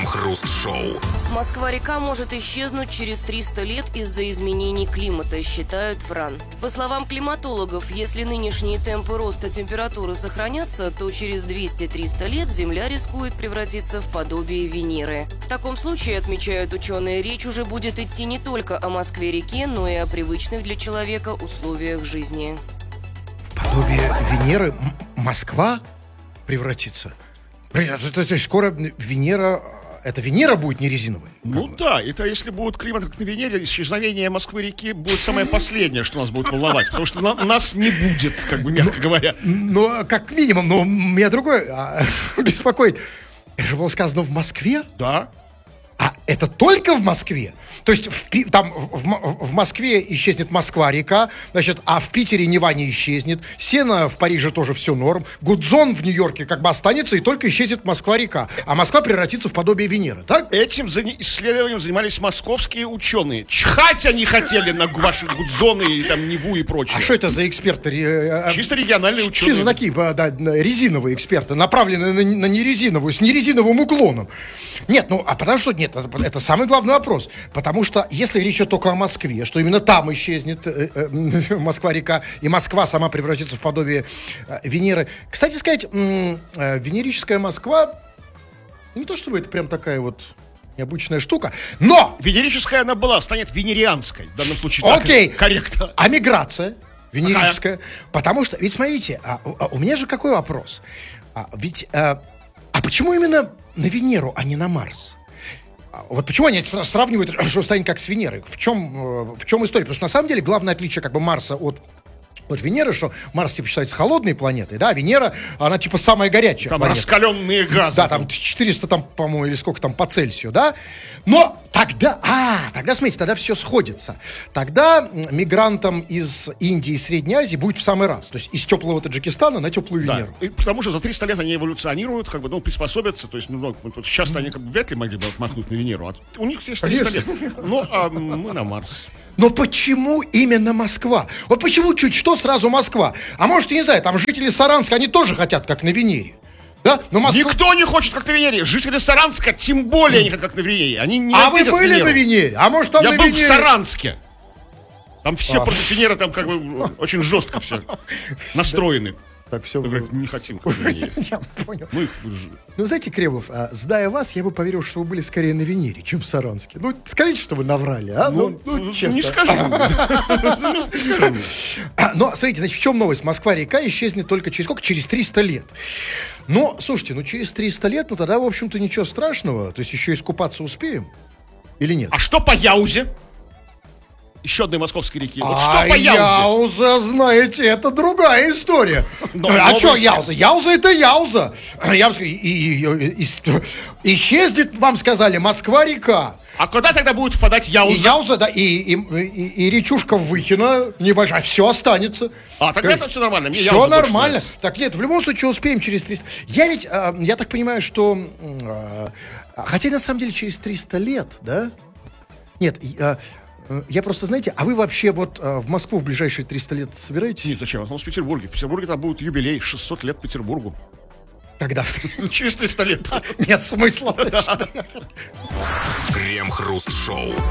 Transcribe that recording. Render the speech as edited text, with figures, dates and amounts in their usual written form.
Крем-хруст-шоу. Москва-река может исчезнуть через 300 лет из-за изменений климата, считают в РАН. По словам климатологов, если нынешние темпы роста температуры сохранятся, то через 200-300 лет Земля рискует превратиться в подобие Венеры. В таком случае, отмечают ученые, речь уже будет идти не только о Москве-реке, но и о привычных для человека условиях жизни. Подобие Венеры? Москва превратится? То есть скоро Венера... Это Венера будет не резиновой? Ну да, это если будет климат как на Венере, исчезновение Москвы-реки будет самое последнее, что нас будет волновать. Потому что нас не будет, как бы мягко говоря. Ну, как минимум, но меня другое беспокоит. Это же было сказано в Москве? Да. А это только в Москве? То есть там в Москве исчезнет Москва-река, значит, а в Питере Нева не исчезнет, Сена в Париже тоже все норм, Гудзон в Нью-Йорке как бы останется, и только исчезнет Москва-река, а Москва превратится в подобие Венеры, так? Этим исследованием занимались московские ученые. Чихать они хотели на ваши Гудзоны, и там Неву и прочее. А что это за эксперты? Чисто региональные ученые. Чисто такие, да, резиновые эксперты, направленные на нерезиновую, с нерезиновым уклоном. Нет, ну, а потому что, нет, это самый главный вопрос. Потому что, если речь идет только о Москве, что именно там исчезнет Москва-река, и Москва сама превратится в подобие Венеры. Кстати сказать, венерическая Москва, не то чтобы это прям такая вот необычная штука, но... Венерическая она была, станет венерианской. В данном случае окей. Так корректно. А миграция венерическая? Потому что, ведь смотрите, у меня же какой вопрос? А почему именно на Венеру, а не на Марс? Вот почему они сравнивают, что станет как с Венерой? В чем история? Потому что на самом деле главное отличие как бы Марса от Венеры, что Марс типа считается холодной планетой, да, а Венера, она типа самая горячая там планета. Раскаленные газы. Да, там 400, там, по-моему, или сколько там по Цельсию, да? Но тогда, смотрите, тогда все сходится. Тогда мигрантам из Индии и Средней Азии будет в самый раз. То есть из теплого Таджикистана на теплую Венеру. Да. И потому что за 300 лет они эволюционируют, как бы, приспособятся. То есть, сейчас они как бы вряд ли могли бы махнуть на Венеру. А у них есть 300 лет. Ну, а мы на Марс. Но почему именно Москва? Вот почему чуть что сразу Москва? А может, я не знаю, там жители Саранска, они тоже хотят, как на Венере. Да? Но Москва... Никто не хочет, как на Венере. Жители Саранска тем более не хотят, как на Венере. Они не А вы были Венеру. на Венере? А может, там я на был Венере... в Саранске. Там все против Венеры, там как бы очень жестко все настроены. Так, все. Говорят, не хотим, как на Венере. Я понял. Мы их... Ну, знаете, Кремов, зная вас, я бы поверил, что вы были скорее на Венере, чем в Саранске. Ну, скажите, что вы наврали, а? Ну, честно. Не скажу. Но, смотрите, значит, в чем новость? Москва-река исчезнет только через сколько? Через 300 лет. Но, слушайте, через 300 лет, тогда, в общем-то, ничего страшного. То есть еще искупаться успеем? Или нет? А что по Яузе? Еще одной московской реки. Вот что по Яузе? Яуза, знаете, это другая история. А что Яуза? Яуза это Яуза. Исчезнет, вам сказали, Москва-река. А куда тогда будет впадать Яуза? И Яуза, да, и речушка Выхина небольшая, все останется. А, тогда это все нормально. Мне все Яуза нормально. Так нет, в любом случае успеем через 300. Я так понимаю, что... Хотя на самом деле через 300 лет, да? Нет, я просто, знаете, а вы вообще вот в Москву в ближайшие 300 лет собираетесь? Нет, зачем? В Петербурге. В Петербурге там будет юбилей, 600 лет Петербургу. Когда? Через 300 лет. Нет смысла. Крем-хруст-шоу.